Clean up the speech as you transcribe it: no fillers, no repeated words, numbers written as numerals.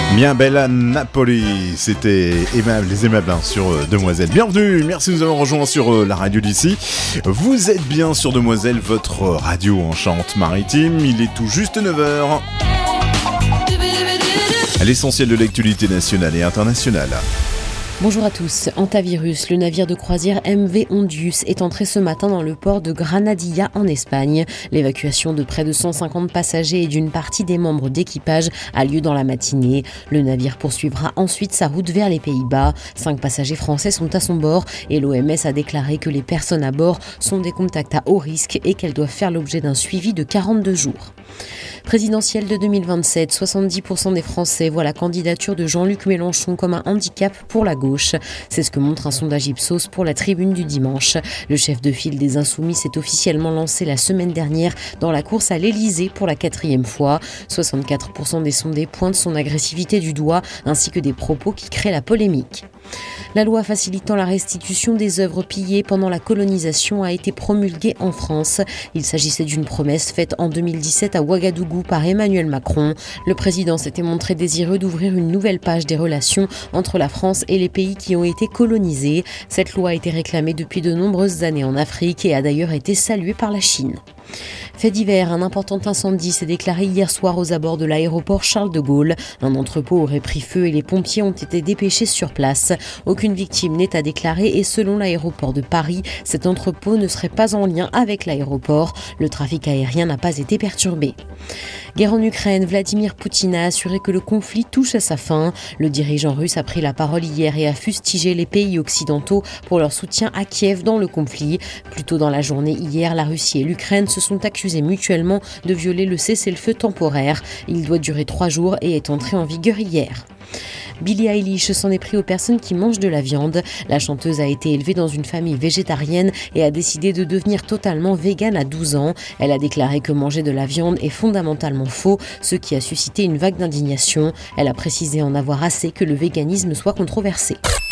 Bien belle à Napoli, c'était les aimables sur Demoiselle. Bienvenue, merci de nous avoir rejoints sur la radio d'ici. Vous êtes bien sur Demoiselle, votre radio en Charente-Maritime. Il est tout juste 9h. L'essentiel de l'actualité nationale et internationale. Bonjour à tous. Antavirus, le navire de croisière MV Ondius est entré ce matin dans le port de Granadilla en Espagne. L'évacuation de près de 150 passagers et d'une partie des membres d'équipage a lieu dans la matinée. Le navire poursuivra ensuite sa route vers les Pays-Bas. 5 passagers français sont à son bord et l'OMS a déclaré que les personnes à bord sont des contacts à haut risque et qu'elles doivent faire l'objet d'un suivi de 42 jours. Présidentielle de 2027, 70% des Français voient la candidature de Jean-Luc Mélenchon comme un handicap pour la gauche. C'est ce que montre un sondage Ipsos pour la Tribune du dimanche. Le chef de file des Insoumis s'est officiellement lancé la semaine dernière dans la course à l'Elysée pour la 4e fois. 64% des sondés pointent son agressivité du doigt ainsi que des propos qui créent la polémique. La loi facilitant la restitution des œuvres pillées pendant la colonisation a été promulguée en France. Il s'agissait d'une promesse faite en 2017 à Ouagadougou par Emmanuel Macron. Le président s'était montré désireux d'ouvrir une nouvelle page des relations entre la France et les pays qui ont été colonisés. Cette loi a été réclamée depuis de nombreuses années en Afrique et a d'ailleurs été saluée par la Chine. Fait divers, un important incendie s'est déclaré hier soir aux abords de l'aéroport Charles de Gaulle. Un entrepôt aurait pris feu et les pompiers ont été dépêchés sur place. Aucune victime n'est à déclarer et selon l'aéroport de Paris, cet entrepôt ne serait pas en lien avec l'aéroport. Le trafic aérien n'a pas été perturbé. Guerre en Ukraine, Vladimir Poutine a assuré que le conflit touche à sa fin. Le dirigeant russe a pris la parole hier et a fustigé les pays occidentaux pour leur soutien à Kiev dans le conflit. Plus tôt dans la journée hier, la Russie et l'Ukraine se sont accusés mutuellement de violer le cessez-le-feu temporaire. Il doit durer 3 jours et est entré en vigueur hier. Billie Eilish s'en est pris aux personnes qui mangent de la viande. La chanteuse a été élevée dans une famille végétarienne et a décidé de devenir totalement végane à 12 ans. Elle a déclaré que manger de la viande est fondamentalement faux, ce qui a suscité une vague d'indignation. Elle a précisé en avoir assez que le véganisme soit controversé.